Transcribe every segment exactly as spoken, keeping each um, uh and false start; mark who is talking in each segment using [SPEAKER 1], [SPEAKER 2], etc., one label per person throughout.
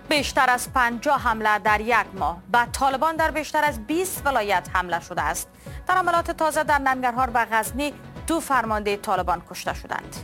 [SPEAKER 1] بیشتر از پنجاه حمله در یک ماه به طالبان در بیشتر از بیست ولایت حمله شده است. در حملات تازه در ننگرهار و غزنی دو فرمانده طالبان کشته شدند.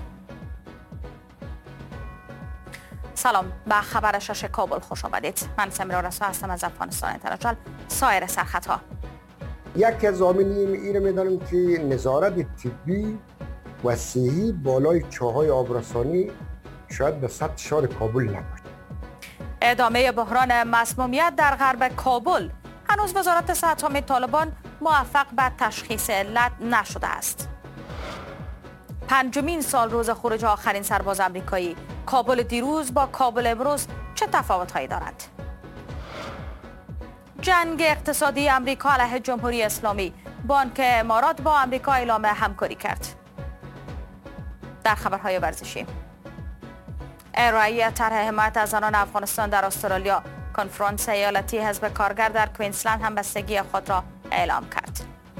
[SPEAKER 1] سلام، به خبر شش کابل خوش آمدید. من سمیرا رسا هستم از افغانستان اینترنشنال. سایر سرخطها:
[SPEAKER 2] یکی از عاملین این رو میدانم که نظارت طبی و صحی بالای چاهای آبرسانی شاید به سطح شهر کابل نباشد.
[SPEAKER 1] ادامه بحران مسمومیت در غرب کابل. هنوز وزارت صحت حامی طالبان موفق به تشخیص علت نشده است. پنجمین سال روز خروج آخرین سرباز آمریکایی. کابل دیروز با کابل امروز چه تفاوت‌هایی دارد؟ جنگ اقتصادی آمریکا علیه جمهوری اسلامی. بانک امارات با آمریکا اعلام همکاری کرد. در خبرهای ورزشی: ارائه طرح حمایت از زنان افغانستان در استرالیا. کنفرانس ایالتی حزب کارگر در کوینزلند همبستگی خود را اعلام کرد.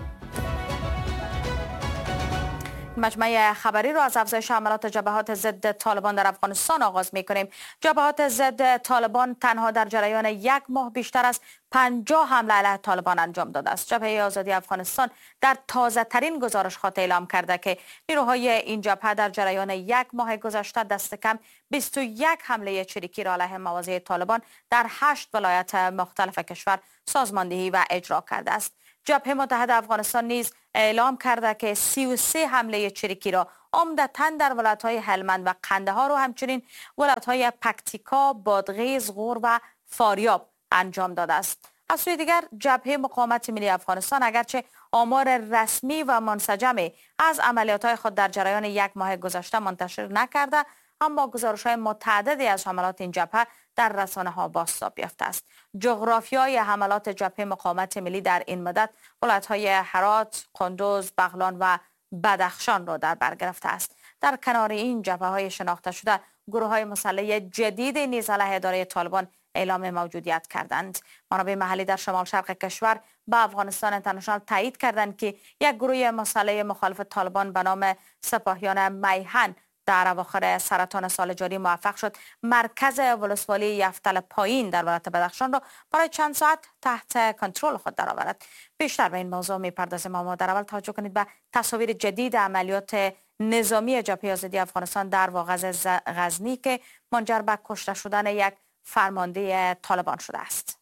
[SPEAKER 1] مجموعه خبری را از افزایش حملات جبهات ضد طالبان در افغانستان آغاز می کنیم. جبهات ضد طالبان تنها در جریان یک ماه بیشتر از پنجاه حمله علیه طالبان انجام داده است. جبهه آزادی افغانستان در تازه ترین گزارش خود اعلام کرده که نیروهای این جبهه در جریان یک ماه گذشته دست کم بیست و یک حمله چریکی را علیه مواضع طالبان در هشت ولایت مختلف کشور سازماندهی و اجرا کرده است. جبهه متحده افغانستان نیز اعلام کرده که سی و سه حمله چریکی را عمدتاً در ولایت‌های هلمند و قندهار و همچنین ولایت‌های پکتیکا، بادغیس، غور و فاریاب انجام داده است. از سوی دیگر جبهه مقاومت ملی افغانستان اگرچه آمار رسمی و منسجمی از عملیات‌های خود در جریان یک ماه گذشته منتشر نکرده، اما گزارش‌های متعددی از حملات این جبهه در رسانه‌ها بازتاب یافته است. جغرافیای حملات جبهه مقاومت ملی در این مدت ولایت‌های هرات، قندوز، بغلان و بدخشان را در بر گرفته است. در کنار این جبهه‌های شناخته شده، گروه‌های مسلح جدید نیز علیه اداره طالبان اعلام موجودیت کردند. منابع محلی در شمال شرق کشور به افغانستان اینترنشنال تایید کردند که یک گروه مسلح مخالف طالبان به نام سپاهیان میهن در اواخر سرطان سال جاری موفق شد مرکز ولسوالی یفتل پایین در ولایت بدخشان را برای چند ساعت تحت کنترل خود درآورد. بیشتر به این موضوع می‌پردازیم، اما در اول توجه کنید به تصاویر جدید عملیات نظامی جبهه آزادی افغانستان در واغظ غزنی که منجر به کشته شدن یک فرمانده طالبان شده است.